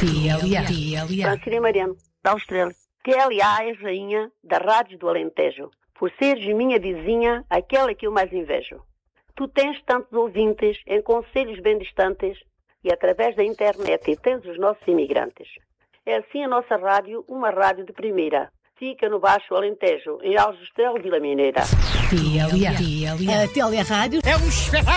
TLA. Francine Mariano, da Austrália. TLA é rainha da Rádio do Alentejo. Por seres minha vizinha, aquela que eu mais invejo. Tu tens tantos ouvintes em concelhos bem distantes e através da internet tens os nossos imigrantes. É assim a nossa rádio, uma rádio de primeira. Fica no Baixo Alentejo, em Aljustrel, Vila Mineira. TLA. A TLA Rádio É um espetáculo.